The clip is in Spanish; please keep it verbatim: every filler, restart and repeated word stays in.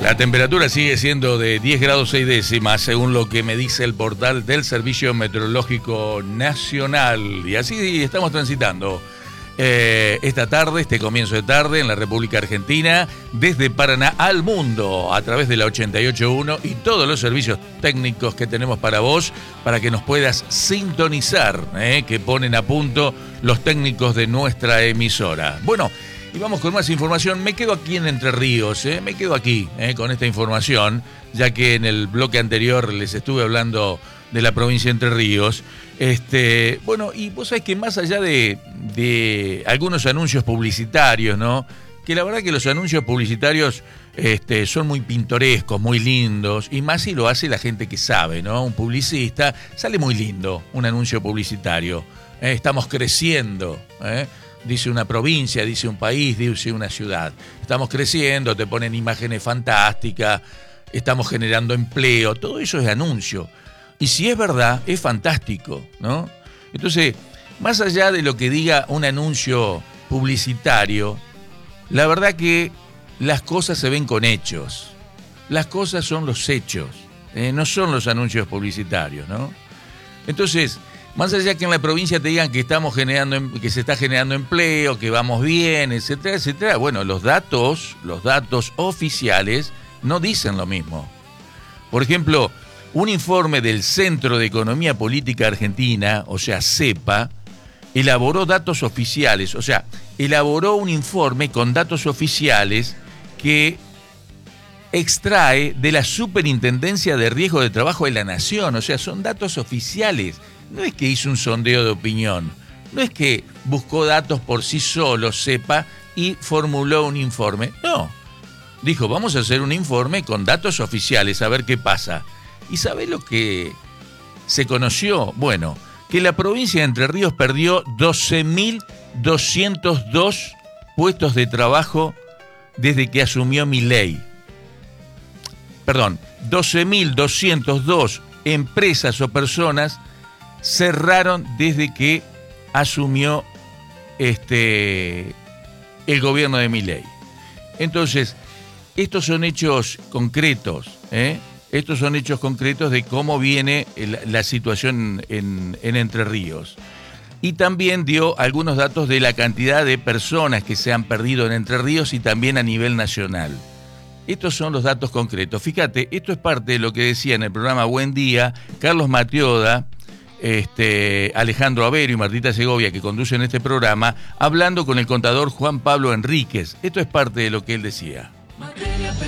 La temperatura sigue siendo de diez grados seis décimas, según lo que me dice el portal del Servicio Meteorológico Nacional. Y así estamos transitando eh, esta tarde, este comienzo de tarde en la República Argentina, desde Paraná al mundo, a través de la ochenta y ocho punto uno y todos los servicios técnicos que tenemos para vos, para que nos puedas sintonizar, eh, que ponen a punto los técnicos de nuestra emisora. Bueno, y vamos con más información. Me quedo aquí en Entre Ríos, ¿eh? me quedo aquí ¿eh? con esta información, ya que en el bloque anterior les estuve hablando de la provincia de Entre Ríos. Este, bueno, y vos sabés que más allá de, de algunos anuncios publicitarios, ¿no? Que la verdad que los anuncios publicitarios este, son muy pintorescos, muy lindos, y más si lo hace la gente que sabe, ¿no? Un publicista, sale muy lindo un anuncio publicitario. ¿eh? Estamos creciendo, ¿eh? Dice una provincia, dice un país, dice una ciudad. Estamos creciendo, te ponen imágenes fantásticas, estamos generando empleo, todo eso es anuncio. Y si es verdad, es fantástico, ¿no? Entonces, más allá de lo que diga un anuncio publicitario, la verdad que las cosas se ven con hechos. Las cosas son los hechos, ¿eh? No son los anuncios publicitarios, ¿no? Entonces, más allá que en la provincia te digan que estamos generando, que se está generando empleo, que vamos bien, etcétera, etcétera, bueno, los datos, los datos oficiales no dicen lo mismo. Por ejemplo, un informe del Centro de Economía Política Argentina, o sea, CEPA, elaboró datos oficiales, o sea, elaboró un informe con datos oficiales que extrae de la Superintendencia de Riesgo de Trabajo de la Nación, o sea, son datos oficiales. No es que hizo un sondeo de opinión, no es que buscó datos por sí solo, sepa, y formuló un informe. No, dijo, vamos a hacer un informe con datos oficiales, a ver qué pasa. ¿Y sabe lo que se conoció? Bueno, que la provincia de Entre Ríos perdió doce mil doscientos dos puestos de trabajo desde que asumió Milei. Perdón, doce mil doscientos dos empresas o personas cerraron desde que asumió este el gobierno de Milei. Entonces, estos son hechos concretos, ¿eh? Estos son hechos concretos de cómo viene el, la situación en, en Entre Ríos. Y también dio algunos datos de la cantidad de personas que se han perdido en Entre Ríos y también a nivel nacional. Estos son los datos concretos. Fíjate, esto es parte de lo que decía en el programa Buen Día Carlos Matioda, Este, Alejandro Averio y Martita Segovia, que conducen este programa, hablando con el contador Juan Pablo Enríquez. Esto es parte de lo que él decía.